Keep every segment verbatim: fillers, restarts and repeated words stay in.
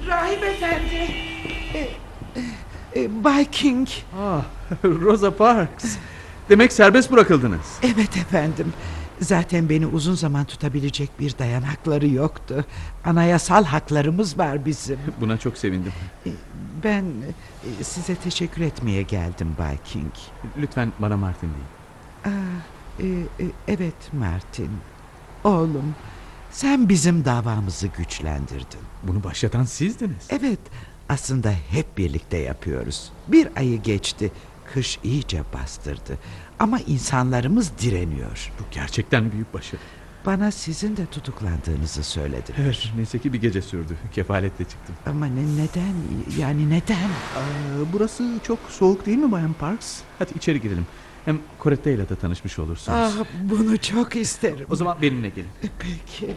Rahip efendi. E, e, Bay King. Ah, Rosa Parks. Demek serbest bırakıldınız. Evet efendim. Zaten beni uzun zaman tutabilecek bir dayanakları yoktu. Anayasal haklarımız var bizim. Buna çok sevindim. E, Ben e, size teşekkür etmeye geldim Bay King. Lütfen bana Martin deyin. Aa, e, e, evet Martin. Oğlum, sen bizim davamızı güçlendirdin. Bunu başlatan sizdiniz. Evet, aslında hep birlikte yapıyoruz. Bir ayı geçti, kış iyice bastırdı. Ama insanlarımız direniyor. Bu gerçekten büyük başarı. Bana sizin de tutuklandığınızı söylediler. Evet, neyse ki bir gece sürdü. Kefaletle çıktım. Ama ne, neden? Yani neden? Aa, burası çok soğuk değil mi Bayan Parks? Hadi içeri girelim. Hem Coretta ile de tanışmış olursunuz. Ah, bunu çok isterim. O zaman benimle gelin. Peki.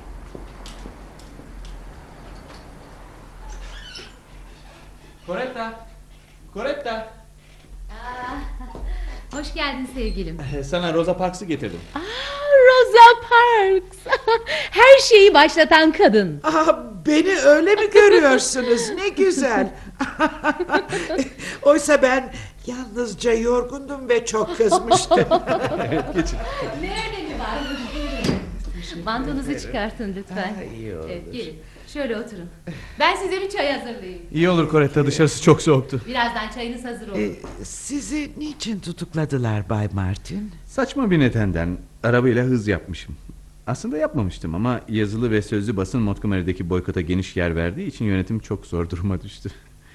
Coretta! Coretta! Aa, hoş geldin sevgilim. Sana Rosa Parks'ı getirdim. Aa, Rosa Parks. Her şeyi başlatan kadın. Ah, beni öyle mi görüyorsunuz? Ne güzel. Oysa ben yalnızca yorgundum ve çok kızmıştım. Evet, geçin. Ne önemi var? Mantonuzu çıkartın lütfen. Ha, iyi olur. Evet, gelin. Şöyle oturun. Ben size bir çay hazırlayayım. İyi olur Coretta, dışarısı çok soğuktu. Birazdan çayınız hazır olur. Ee, sizi niçin tutukladılar Bay Martin? Saçma bir nedenden arabayla hız yapmışım. Aslında yapmamıştım ama yazılı ve sözlü basın Montgomery'deki boykota geniş yer verdiği için yönetim çok zor duruma düştü.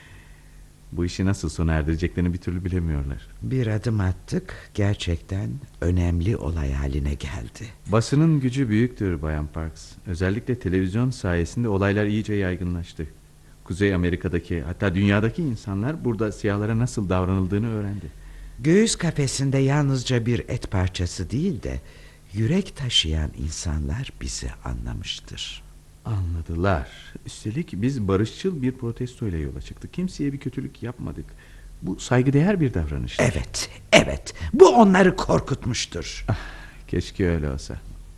Bu işi nasıl sona erdireceklerini bir türlü bilemiyorlar. Bir adım attık, gerçekten önemli olay haline geldi. Basının gücü büyüktür Bayan Parks. Özellikle televizyon sayesinde olaylar iyice yaygınlaştı. Kuzey Amerika'daki, hatta dünyadaki insanlar burada siyahlara nasıl davranıldığını öğrendi. Göğüs kafesinde yalnızca bir et parçası değil de yürek taşıyan insanlar bizi anlamıştır. Anladılar. Üstelik biz barışçıl bir protestoyla yola çıktık. Kimseye bir kötülük yapmadık. Bu saygıdeğer bir davranış. Evet, evet. Bu onları korkutmuştur. Ah, keşke öyle olsa.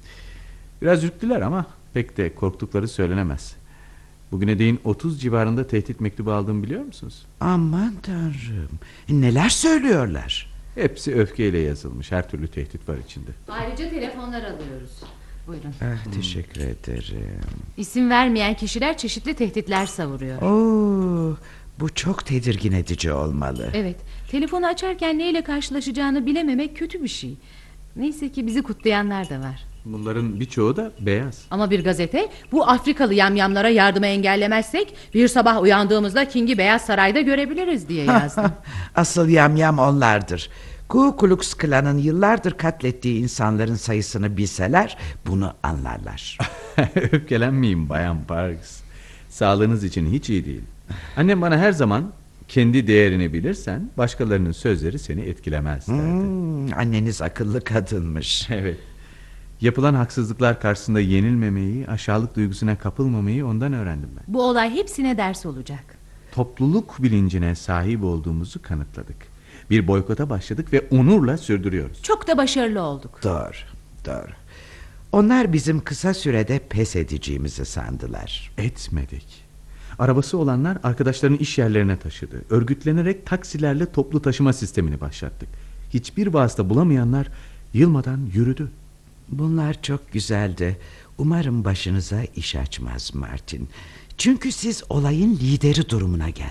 Biraz ürktüler ama pek de korktukları söylenemez. Bugüne değin otuz civarında tehdit mektubu aldığımı biliyor musunuz? Aman tanrım. Neler söylüyorlar? Hepsi öfkeyle yazılmış. Her türlü tehdit var içinde. Ayrıca telefonlar alıyoruz. Buyurun. Ah, teşekkür ederim. İsim vermeyen kişiler çeşitli tehditler savuruyor. Oo, bu çok tedirgin edici olmalı. Evet, telefonu açarken neyle karşılaşacağını bilememek kötü bir şey. Neyse ki bizi kutlayanlar da var. Bunların birçoğu da beyaz. Ama bir gazete bu Afrikalı yamyamlara yardımı engellemezsek bir sabah uyandığımızda King'i Beyaz Saray'da görebiliriz diye yazdı. Asıl yamyam onlardır. Ku Klux Klan'ın yıllardır katlettiği insanların sayısını bilseler bunu anlarlar. Öfkelenmeyin Bayan Parks. Sağlığınız için hiç iyi değil. Annem bana her zaman kendi değerini bilirsen başkalarının sözleri seni etkilemez derdi. Hmm, anneniz akıllı kadınmış. Evet. Yapılan haksızlıklar karşısında yenilmemeyi, aşağılık duygusuna kapılmamayı ondan öğrendim ben. Bu olay hepsine ders olacak. Topluluk bilincine sahip olduğumuzu kanıtladık. Bir boykota başladık ve onurla sürdürüyoruz. Çok da başarılı olduk. Doğru, doğru. Onlar bizim kısa sürede pes edeceğimizi sandılar. Etmedik. Arabası olanlar arkadaşlarını iş yerlerine taşıdı. Örgütlenerek taksilerle toplu taşıma sistemini başlattık. Hiçbir vasıta bulamayanlar yılmadan yürüdü. Bunlar çok güzeldi. Umarım başınıza iş açmaz Martin. Çünkü siz olayın lideri durumuna geldiniz.